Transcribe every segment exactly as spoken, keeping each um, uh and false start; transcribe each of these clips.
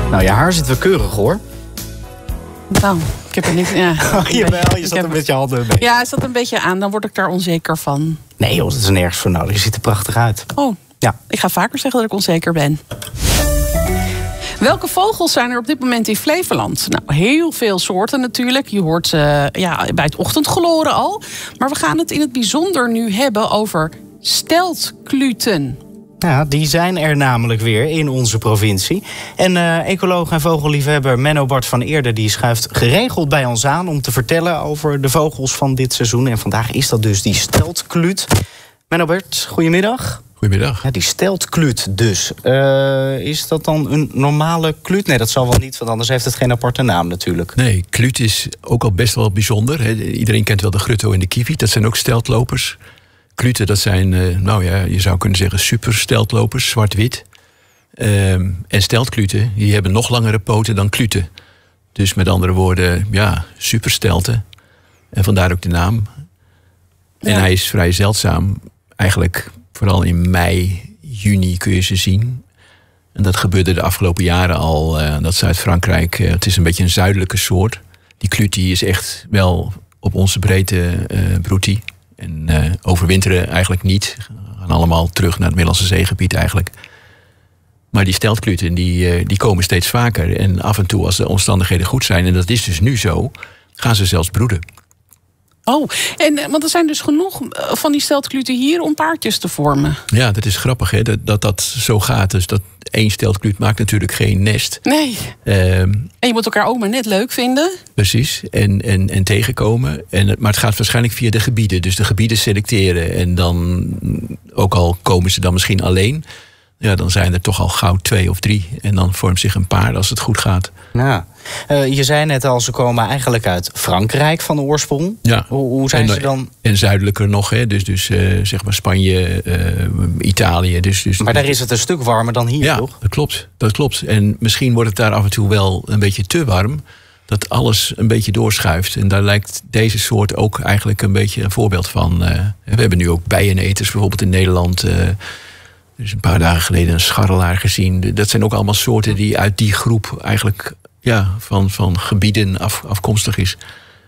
Nou, je haar zit wel keurig, hoor. Nou, ik heb er niet... Ja, Oh, jawel, je zat heb, er met je handen mee. Ja, het zat een beetje aan. Dan word ik daar onzeker van. Nee joh, dat is nergens voor nodig. Je ziet er prachtig uit. Oh, ja. Ik ga vaker zeggen dat ik onzeker ben. Welke vogels zijn er op dit moment in Flevoland? Nou, heel veel soorten natuurlijk. Je hoort uh, ja, bij het ochtendgloren al. Maar we gaan het in het bijzonder nu hebben over steltkluten. Ja, die zijn er namelijk weer in onze provincie. En uh, ecoloog en vogelliefhebber Menno Bart van Eerde die schuift geregeld bij ons aan om te vertellen over de vogels van dit seizoen. En vandaag is dat dus die steltkluut. Menno Bart, goedemiddag. Goedemiddag. Ja, die steltkluut dus. Uh, is dat dan een normale kluut? Nee, dat zal wel niet, want anders heeft het geen aparte naam natuurlijk. Nee, kluut is ook al best wel bijzonder. Hè. Iedereen kent wel de grutto en de kieviet. Dat zijn ook steltlopers. Kluten, dat zijn, uh, nou ja, je zou kunnen zeggen supersteltlopers, zwart-wit. Uh, en steltkluten, die hebben nog langere poten dan kluten. Dus met andere woorden, ja, superstelten. En vandaar ook de naam. Ja. En hij is vrij zeldzaam. Eigenlijk vooral in mei, juni kun je ze zien. En dat gebeurde de afgelopen jaren al. Uh, dat Zuid-Frankrijk, uh, het is een beetje een zuidelijke soort. Die kluut die is echt wel op onze breedte uh, broedt die. En uh, overwinteren eigenlijk niet. We gaan allemaal terug naar het Middellandse Zeegebied eigenlijk. Maar die steltkluten die, uh, die komen steeds vaker. En af en toe als de omstandigheden goed zijn, en dat is dus nu zo, gaan ze zelfs broeden. Oh, en, want er zijn dus genoeg van die steltkluten hier om paartjes te vormen. Ja, dat is grappig hè, dat, dat dat zo gaat. Dus dat één steltkluut maakt natuurlijk geen nest. Nee. Um, en je moet elkaar ook maar net leuk vinden. Precies, en, en, en tegenkomen. En, maar het gaat waarschijnlijk via de gebieden. Dus de gebieden selecteren. En dan, ook al komen ze dan misschien alleen, ja, dan zijn er toch al gauw twee of drie. En dan vormt zich een paar als het goed gaat. Nou, uh, je zei net al, ze komen eigenlijk uit Frankrijk van de oorsprong. Ja. Hoe, hoe zijn en, ze dan? En zuidelijker nog, hè? Dus, dus uh, zeg maar Spanje, uh, Italië. Dus, dus, maar daar is het een stuk warmer dan hier, ja, toch? dat klopt, dat klopt. En misschien wordt het daar af en toe wel een beetje te warm, dat alles een beetje doorschuift. En daar lijkt deze soort ook eigenlijk een beetje een voorbeeld van. Uh, we hebben nu ook bijeneters bijvoorbeeld in Nederland. Uh, dus een paar dagen geleden een scharrelaar gezien. Dat zijn ook allemaal soorten die uit die groep eigenlijk ja, van, van gebieden af, afkomstig is.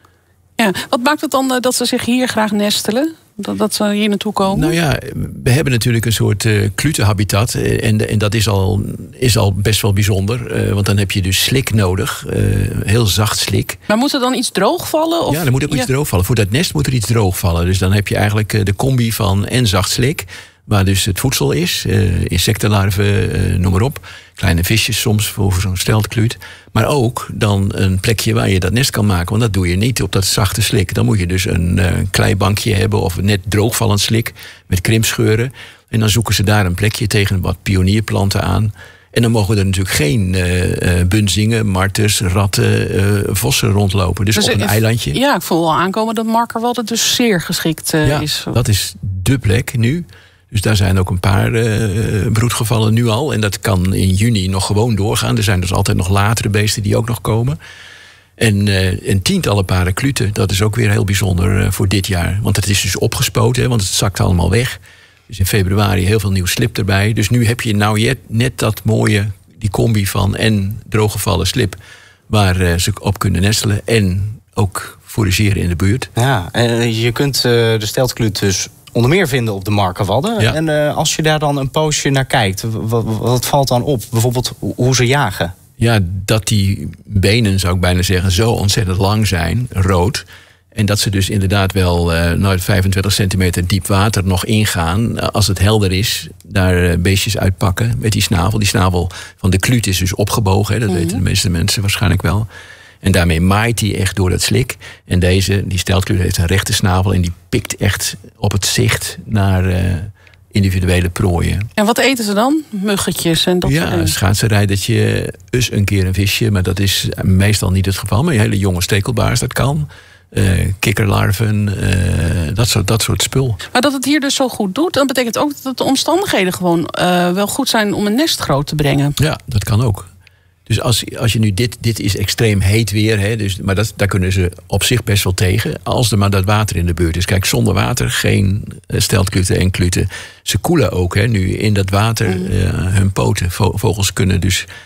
Ja, wat maakt het dan uh, dat ze zich hier graag nestelen? Dat, dat ze hier naartoe komen? Nou ja, we hebben natuurlijk een soort uh, klutenhabitat. En, en dat is al, is al best wel bijzonder. Uh, want dan heb je dus slik nodig. Uh, heel zacht slik. Maar moet er dan iets droog vallen? Of? Ja, er moet ook ja. iets droog vallen. Voor dat nest moet er iets droog vallen. Dus dan heb je eigenlijk uh, de combi van en zacht slik, waar dus het voedsel is. Uh, insectenlarven, uh, noem maar op. Kleine visjes soms voor zo'n steltkluut. Maar ook dan een plekje waar je dat nest kan maken. Want dat doe je niet op dat zachte slik. Dan moet je dus een uh, kleibankje hebben of net droogvallend slik met krimpscheuren. En dan zoeken ze daar een plekje tegen wat pionierplanten aan. En dan mogen er natuurlijk geen uh, uh, bunzingen, marters, ratten, uh, vossen rondlopen. Dus, dus op een ik, eilandje. Ja, ik voel wel aankomen dat Markerwadde dus zeer geschikt uh, ja, is. Dat is dé plek nu. Dus daar zijn ook een paar uh, broedgevallen nu al. En dat kan in juni nog gewoon doorgaan. Er zijn dus altijd nog latere beesten die ook nog komen. En, uh, en tientallen paren kluten, dat is ook weer heel bijzonder uh, voor dit jaar. Want het is dus opgespoten, hè, want het zakt allemaal weg. Dus in februari heel veel nieuw slip erbij. Dus nu heb je nou net, net dat mooie, die combi van en drooggevallen slip, waar uh, ze op kunnen nestelen en ook forageren in de buurt. Ja, uh, je kunt uh, de steltkluut dus onder meer vinden op de Markerwadde. Ja. En uh, als je daar dan een poosje naar kijkt, wat, wat valt dan op? Bijvoorbeeld hoe ze jagen? Ja, dat die benen, zou ik bijna zeggen, zo ontzettend lang zijn, rood. En dat ze dus inderdaad wel uh, nou, vijfentwintig centimeter diep water nog ingaan. Als het helder is, daar uh, beestjes uitpakken met die snavel. Die snavel van de kluut is dus opgebogen. Hè, dat mm-hmm. weten de meeste mensen waarschijnlijk wel. En daarmee maait hij echt door dat slik. En deze, die steltkluut, heeft een rechte snavel en die pikt echt op het zicht naar uh, individuele prooien. En wat eten ze dan? Muggetjes en dat soort dingen? Ja, schaatsenrijdertje, eens een keer een visje, maar dat is meestal niet het geval. Maar hele jonge stekelbaars, dat kan. Uh, kikkerlarven, uh, dat, soort, dat soort spul. Maar dat het hier dus zo goed doet, dan betekent ook dat de omstandigheden gewoon uh, wel goed zijn om een nest groot te brengen. Ja, dat kan ook. Dus als, als je nu dit, dit is extreem heet weer, hè, dus, maar dat, daar kunnen ze op zich best wel tegen, als er maar dat water in de buurt is. Kijk, zonder water geen steltkluten en kluten. Ze koelen ook hè, nu in dat water uh, hun poten. Vogels kunnen dus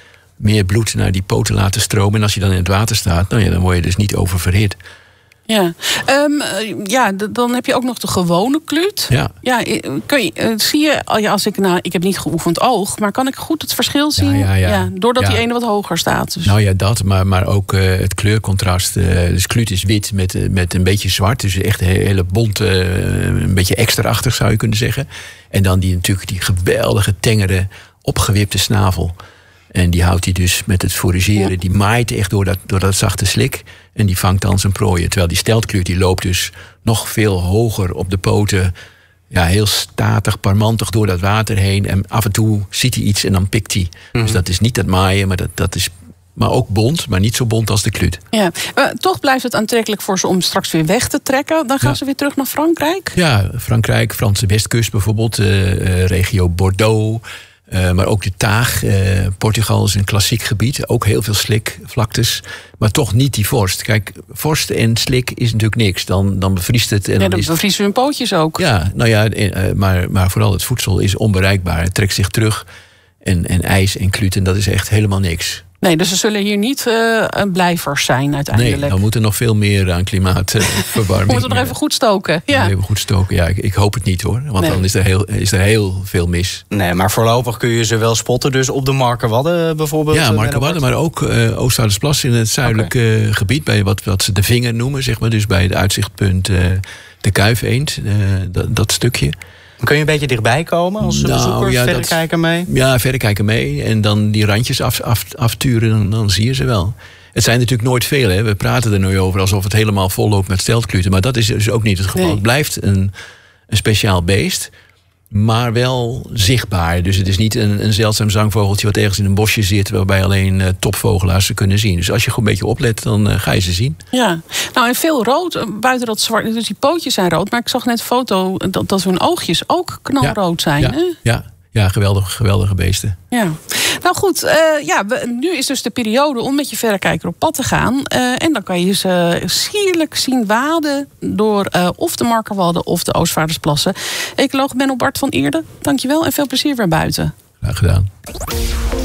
meer bloed naar die poten laten stromen. En als je dan in het water staat, nou ja, dan word je dus niet oververhit. Ja, um, ja, d- dan heb je ook nog de gewone kluut. Ja. Ja, kun je, uh, zie je, als ik, nou, ik heb niet geoefend oog, maar kan ik goed het verschil zien? Ja, ja, ja. doordat ja. die ene wat hoger staat. Dus. Nou ja, dat, maar, maar ook uh, het kleurcontrast. Uh, dus kluut is wit met, uh, met een beetje zwart. Dus echt een hele bonte, uh, een beetje extra-achtig zou je kunnen zeggen. En dan die natuurlijk die geweldige, tengere, opgewipte snavel. En die houdt hij dus met het forageren. Ja. Die maait echt door dat, door dat zachte slik. En die vangt dan zijn prooien. Terwijl die steltkluut die loopt dus nog veel hoger op de poten. Ja, heel statig, parmantig door dat water heen. En af en toe ziet hij iets en dan pikt hij. Mm-hmm. Dus dat is niet dat maaien, maar dat, dat is... Maar ook bont, maar niet zo bont als de kluut. Ja, maar toch blijft het aantrekkelijk voor ze om straks weer weg te trekken. Dan gaan ja. ze weer terug naar Frankrijk? Ja, Frankrijk, Franse Westkust bijvoorbeeld. Uh, uh, regio Bordeaux. Uh, maar ook de Taag. Uh, Portugal is een klassiek gebied. Ook heel veel slikvlaktes. Maar toch niet die vorst. Kijk, vorst en slik is natuurlijk niks. Dan, dan bevriest het. En ja, dan, dan is bevriezen hun pootjes ook. Ja, nou ja, uh, maar, maar vooral het voedsel is onbereikbaar. Het trekt zich terug. En, en ijs en gluten, dat is echt helemaal niks. Nee, dus ze zullen hier niet uh, blijvers zijn uiteindelijk. Nee, dan moet er nog veel meer aan klimaatverwarming. We moeten nog even goed stoken. Ja. Even goed stoken, ja. Ik, ik hoop het niet hoor. Want nee. dan is er, heel, is er heel veel mis. Nee, maar voorlopig kun je ze wel spotten. Dus op de Markerwadden bijvoorbeeld. Ja, Markerwadden, maar ook uh, Oostvaardersplas in het zuidelijke okay. gebied. Bij wat, wat ze de vinger noemen, zeg maar. Dus bij het uitzichtpunt uh, de Kuifeend. Uh, dat, dat stukje. Kun je een beetje dichtbij komen als nou, bezoeker? Ja, verrekijker mee? Ja, verrekijker mee. En dan die randjes af, af, afturen, dan, dan zie je ze wel. Het zijn natuurlijk nooit veel. Hè. We praten er nu over alsof het helemaal vol loopt met steltkluten. Maar dat is dus ook niet het geval. Nee. Het blijft een, een speciaal beest. Maar wel zichtbaar. Dus het is niet een, een zeldzaam zangvogeltje wat ergens in een bosje zit, waarbij alleen uh, topvogelaars ze kunnen zien. Dus als je goed een beetje oplet, dan uh, ga je ze zien. Ja, nou en veel rood, buiten dat zwart. Dus die pootjes zijn rood. Maar ik zag net een foto dat, dat hun oogjes ook knalrood ja, zijn. Ja, hè? ja. Ja, geweldig, geweldige beesten. Ja. Nou goed, uh, ja, we, nu is dus de periode om met je verrekijker op pad te gaan. Uh, en dan kan je ze sierlijk zien waden door uh, of de Markerwadden of de Oostvaardersplassen. Ecoloog Menno Bart van Eerde, dankjewel en veel plezier weer buiten. Graag gedaan.